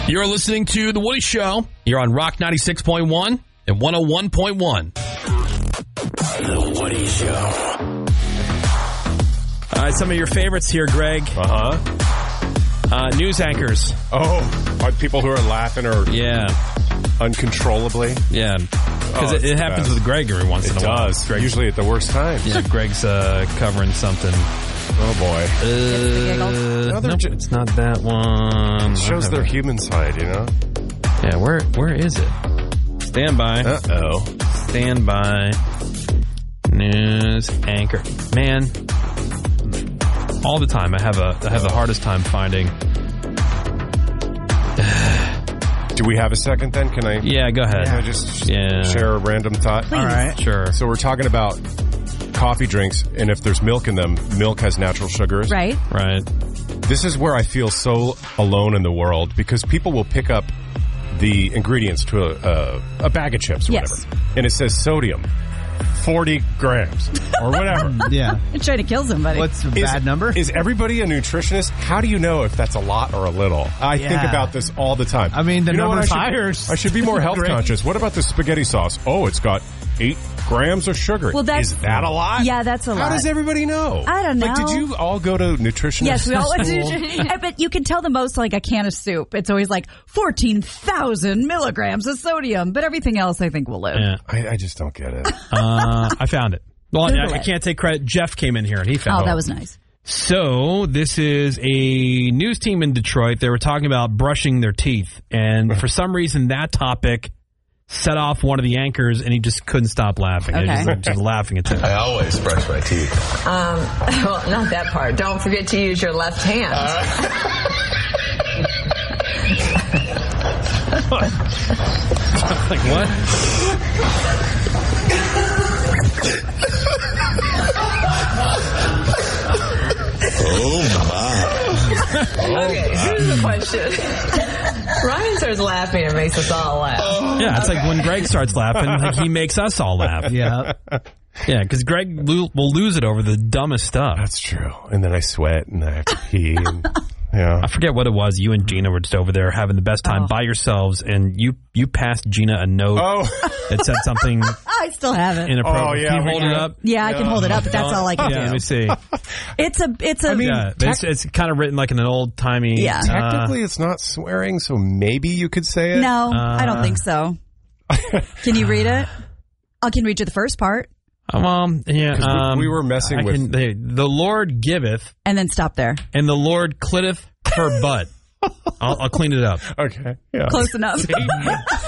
You're listening to The Woody Show. You're on Rock 96.1 and 101.1. The Woody Show. All right, some of your favorites here, Greg. News anchors. Are people who are laughing or uncontrollably? Yeah, because it happens with Greg every once in a while. It does. Usually at the worst times. Yeah, Greg's covering something. Oh, boy. Nope, it's not that one. It shows their human side, you know? Yeah, where is it? Stand by. Uh-oh. Stand by. News anchor. Man, all the time I have the hardest time finding. Do we have a second then? Can I? Yeah, go ahead. Can I just share a random thought? Please. All right, sure. So we're talking about coffee drinks, and if there's milk in them, milk has natural sugars. Right. This is where I feel so alone in the world, because people will pick up the ingredients to a bag of chips or whatever, and it says sodium, 40 grams or whatever. Yeah. You're trying to kill somebody. What's the bad number? Is everybody a nutritionist? How do you know if that's a lot or a little? I think about this all the time. I mean, the number's higher. I should be more health conscious. What about the spaghetti sauce? Oh, it's got 8 grams of sugar. Well, is that a lot? Yeah, that's a lot. How does everybody know? I don't know. Like, did you all go to nutritionist? Yes, we all went to school? nutrition. But you can tell the most like a can of soup. It's always like 14,000 milligrams of sodium. But everything else, I think, will live. Yeah. I just don't get it. I found it. Well, Google I can't take credit. Jeff came in here and he found it. Oh, that was nice. So this is a news team in Detroit. They were talking about brushing their teeth. And for some reason, that topic set off one of the anchors, and he just couldn't stop laughing. Okay. He was just laughing at them. I always brush my teeth. Well, not that part. Don't forget to use your left hand. Like what? Oh, my. Okay, here's the question. Ryan starts laughing and makes us all laugh. Yeah, it's like when Greg starts laughing, like he makes us all laugh. Yeah. Yeah, because Greg will lose it over the dumbest stuff. That's true. And then I sweat and I have to pee. And, yeah. I forget what it was. You and Gina were just over there having the best time by yourselves, and you passed Gina a note that said something I still have it. inappropriate. Oh, yeah, Can you we hold can. it up? Yeah, I can hold it up, but that's all I can Yeah, do. let me see. It's a. It's kind of written like in an old timey. Yeah. Technically, it's not swearing, so maybe you could say it. No, I don't think so. Can you read it? I can read you the first part. We were messing with... the Lord giveth, and then stop there. and the Lord clitteth her butt. I'll clean it up. Okay. Yeah. Close enough.